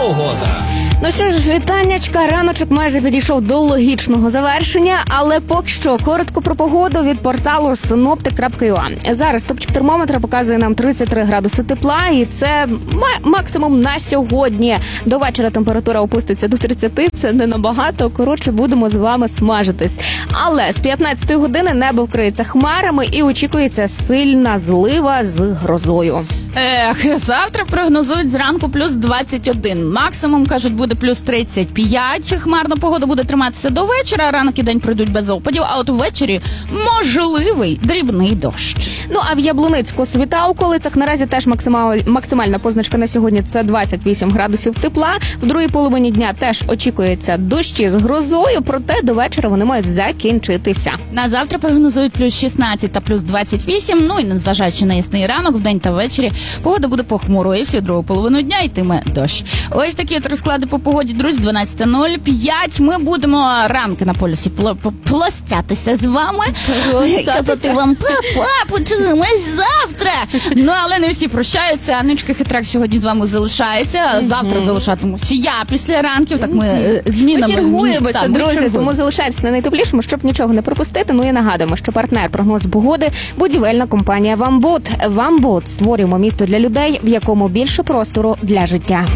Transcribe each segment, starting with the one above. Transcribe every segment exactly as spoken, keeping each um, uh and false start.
погода. Ну що ж, вітаннячка, раночок майже підійшов до логічного завершення, але поки що коротко про погоду від порталу синоптик крапка ю а. Зараз топчик термометра показує нам тридцять три градуси тепла, і це максимум на сьогодні. До вечора температура опуститься до тридцяти, це не набагато, коротше, будемо з вами смажитись. Але з п'ятнадцятої години небо вкриється хмарами і очікується сильна злива з грозою. Ех, завтра прогнозують зранку плюс двадцять один. Максимум, кажуть, буде плюс тридцять п'ять. Хмарна погода буде триматися до вечора, ранок і день пройдуть без опадів, а от ввечері можливий дрібний дощ. Ну, а в Яблуницьку, Косові та околицях наразі теж максималь... максимальна позначка на сьогодні – це двадцять вісім градусів тепла. В другій половині дня теж очікується дощі з грозою, проте до вечора вони мають закінчитися. На завтра прогнозують плюс шістнадцять та плюс двадцять вісім. Ну і незважаючи на ясний ранок, вдень та ввечері погода буде похмурою, і всю другу половину дня йтиме дощ. Ось такі от розклади по погоді, друзі, дванадцята нуль п'ять. Ми будемо ранки на полюсі пло- плостятися з вами. Казати вам, папа, почуємось завтра. Ну, але не всі прощаються. Анечка Хитрак сьогодні з вами залишається. Завтра залишатимуся я після ранків. Так ми е, змінами. Ми чергуємося, Так, ми друзі, чергуємо. тому залишайтеся на найтеплішому, щоб нічого не пропустити. Ну і нагадуємо, що партнер прогнозу погоди – будівельна компанія «Вамбут». «Вамбут» – створюємо місто для людей, в якому більше простору для життя.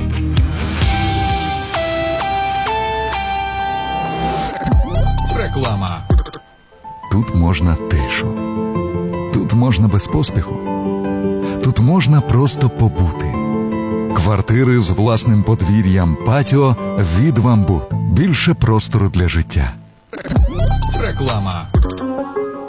Реклама. Тут можна тишу. Тут можна без поспіху. Тут можна просто побути. Квартири з власним подвір'ям, патіо від «Вамбут». Більше простору для життя. Реклама.